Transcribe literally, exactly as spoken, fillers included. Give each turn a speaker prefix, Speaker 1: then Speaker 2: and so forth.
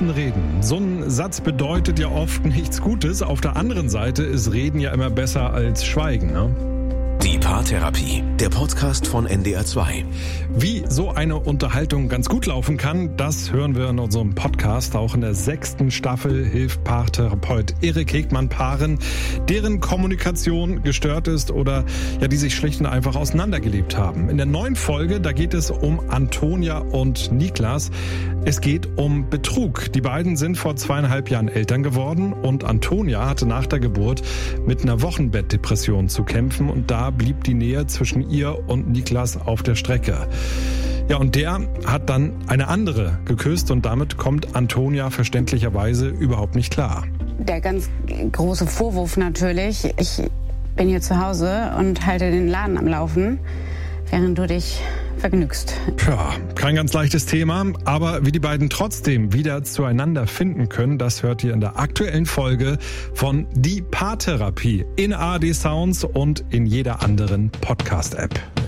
Speaker 1: müssen reden. So ein Satz bedeutet ja oft nichts Gutes. Auf der anderen Seite ist Reden ja immer besser als Schweigen, ne?
Speaker 2: Die Paartherapie, der Podcast von N D R zwei.
Speaker 1: Wie so eine Unterhaltung ganz gut laufen kann, das hören wir in unserem Podcast. Auch in der sechsten Staffel hilft Paartherapeut Erik Hegmann Paaren, deren Kommunikation gestört ist oder ja, die sich schlicht und einfach auseinandergelebt haben. In der neuen Folge, da geht es um Antonia und Niklas. Es geht um Betrug. Die beiden sind vor zweieinhalb Jahren Eltern geworden und Antonia hatte nach der Geburt mit einer Wochenbettdepression zu kämpfen und da blieb die Nähe zwischen ihr und Niklas auf der Strecke. Ja, und der hat dann eine andere geküsst und damit kommt Antonia verständlicherweise überhaupt nicht klar.
Speaker 3: Der ganz große Vorwurf natürlich, ich bin hier zu Hause und halte den Laden am Laufen, während du dich vergnügst.
Speaker 1: Ja, kein ganz leichtes Thema, aber wie die beiden trotzdem wieder zueinander finden können, das hört ihr in der aktuellen Folge von Die Paartherapie in A R D Sounds und in jeder anderen Podcast-App.